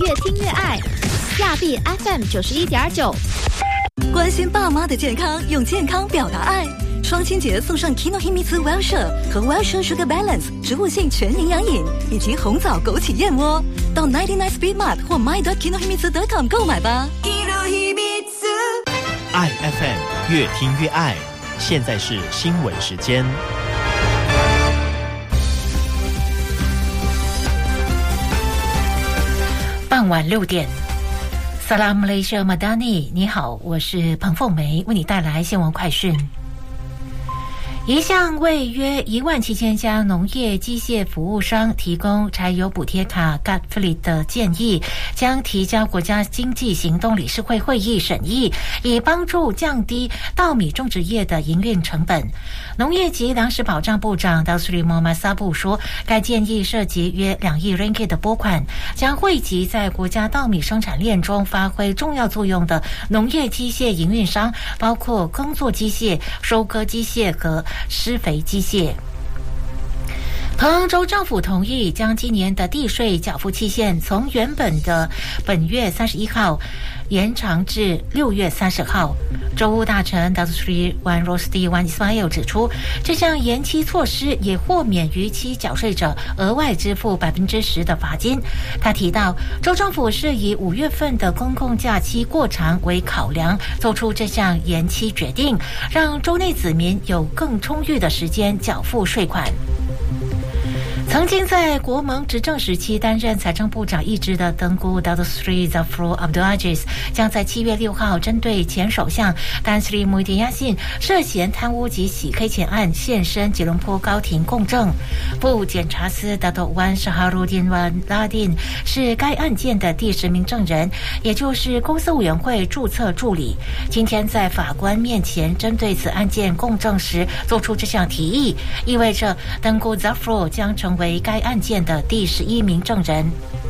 越听越爱。亚币 FM 91.9。 关心爸妈的健康，用健康表达爱。双亲节送上 Kinohimitsu Wellshire 和 Wellshire Sugar Balance 植物性全营养饮，以及红枣枸杞燕窝。到99 Speed Mart 或 my.kinohimitsu.com 购买吧。 爱 FM 越听越爱。现在是新闻时间。 傍晚6点。Salam Malaysia Madani， 你好，我是彭凤梅，为你带来新闻快讯。一项为约17000家农业机械服务商提供柴油补贴卡 GATFLEET 的建议，将提交国家经济行动理事会会议审议，以帮助降低稻米种植业的营运成本。农业及粮食保障部长 Datuk Mohamed Sabu 说，该建议涉及约2亿 ringgit 的拨款，将惠及在国家稻米生产链中发挥重要作用的农业机械营运商，包括耕作机械、收割机械和施肥机械。彭州政府同意将今年的地税缴付期限从原本的本月31号延长至6月30号。州务大臣 Datuk Wan Rosdi Wan Ismail 指出，这项延期措施也豁免逾期缴税者额外支付10%的罚金。他提到，州政府是以5月份的公共假期过长为考量，做出这项延期决定，让州内子民有更充裕的时间缴付税款。曾经在国盟执政时期担任财政部长一职的登姑 Datuk Seri Zafrul Abdul Aziz 将在7月6号针对前首相丹斯里穆迪亚信涉嫌贪污及洗黑钱案现身吉隆坡高庭供证。副检察司 Datuk Wan Shahrudin Wan Ladin 是该案件的第10名证人，也就是公司委员会注册助理。今天在法官面前针对此案件供证时做出这项提议，意味着登姑 Zafrul 将成为该案件的第11名证人。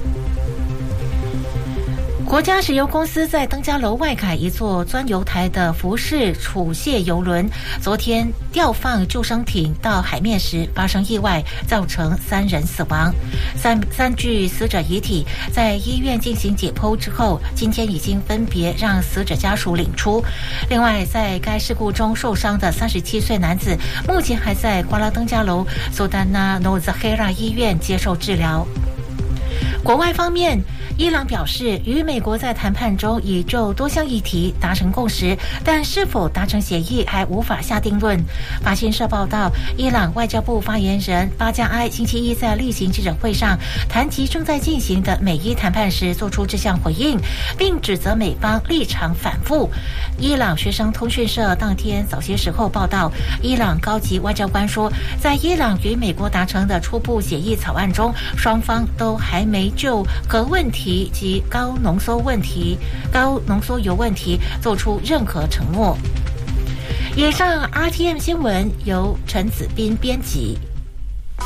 国家石油公司在登嘉楼外海一座钻油台的福士储卸油轮昨天吊放救生艇到海面时发生意外，造成3人死亡。三具死者遗体在医院进行解剖之后，今天已经分别让死者家属领出。另外，在该事故中受伤的37岁男子目前还在瓜拉登嘉楼苏丹纳诺扎黑拉医院接受治疗。国外方面，伊朗表示与美国在谈判中已就多项议题达成共识，但是否达成协议还无法下定论。法新社报道，伊朗外交部发言人巴加埃星期一在例行记者会上谈及正在进行的美伊谈判时做出这项回应，并指责美方立场反复。伊朗学生通讯社当天早些时候报道，伊朗高级外交官说，在伊朗与美国达成的初步协议草案中，双方都还没就核问题及高浓缩铀问题做出任何承诺。以上 RTM 新闻由陈子斌编辑。